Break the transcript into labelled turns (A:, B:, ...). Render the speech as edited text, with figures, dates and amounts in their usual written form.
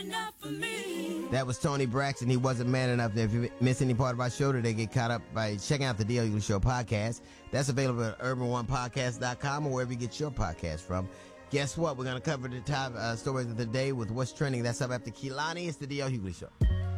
A: That was Tony Braxton. He wasn't man enough. If you miss any part of our show today, get caught up by checking out the D.L. Hughley Show podcast. That's available at urban1podcast.com or wherever you get your podcast from. Guess what? We're going to cover the top stories of the day with what's trending. That's up after Kehlani. It's the D.L. Hughley Show.